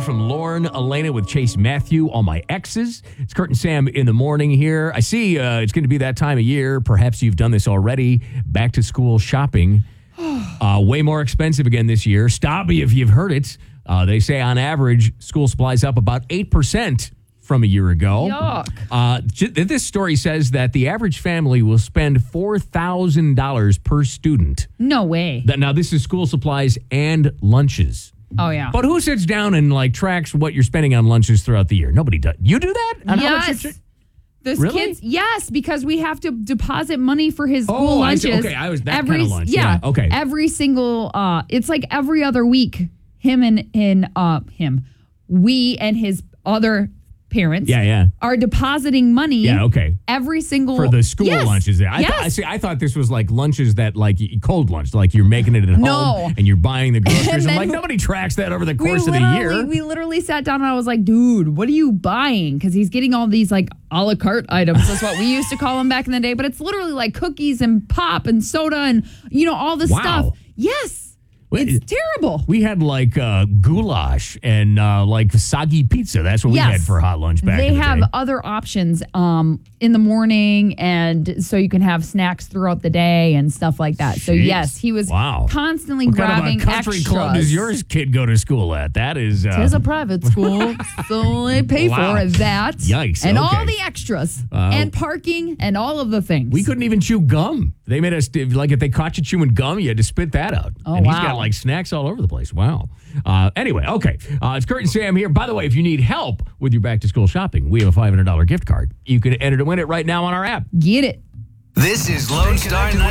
from Lauren Elena with Chase Matthew, All My Exes. It's Kurt and Sam in the morning here. I see it's going to be that time of year. Perhaps you've done this already. Back to school shopping. Way more expensive again this year. Stop me if you've heard it. They say on average, school supplies up about 8% from a year ago. Yuck. This story says that the average family will spend $4,000 per student. No way. Now, this is school supplies and lunches. Oh, yeah. But who sits down and tracks what you're spending on lunches throughout the year? Nobody does. You do that? On how much Yes. you're This Really? kid's, yes, because we have to deposit money for his school I see. lunches. Okay, I was that kind of lunch. Yeah, okay. Every single, it's like every other week, we and his other parents are depositing money every single for the school lunches there. Yes. I thought this was like lunches that cold lunch, like you're making it at home and you're buying the groceries. And I'm then nobody tracks that over the course of the year. We literally sat down and I was like, dude, what are you buying? Because he's getting all these a la carte items. That's what we used to call them back in the day. But it's literally like cookies and pop and soda and, all this stuff. Yes. It's terrible. We had goulash and soggy pizza. That's what we had for hot lunch back in the day. They have other options in the morning, and so you can have snacks throughout the day and stuff like that. So yes, he was constantly grabbing What kind of a country extras. club does yours kid go to school at? That is... It's a private school, so they pay for that. Yikes. And okay. all the extras and parking and all of the things. We couldn't even chew gum. They made us, if they caught you chewing gum, you had to spit that out. Oh, and wow. He's got snacks all over the place. Wow. Anyway, okay. It's Kurt and Sam here. By the way, if you need help with your back to school shopping, we have a $500 gift card. You can enter to win it right now on our app. Get it. This is Lone Star